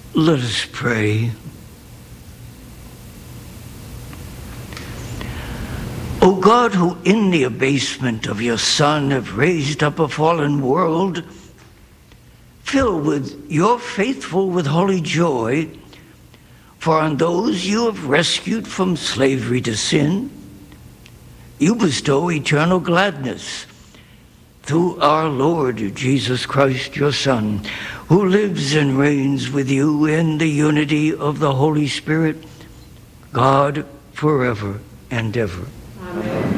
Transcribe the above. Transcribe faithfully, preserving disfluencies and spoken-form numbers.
Let us pray. O God, who in the abasement of your Son have raised up a fallen world, fill with your faithful with holy joy, for on those you have rescued from slavery to sin, you bestow eternal gladness through our Lord Jesus Christ, your Son, who lives and reigns with you in the unity of the Holy Spirit, God, forever and ever. Amen.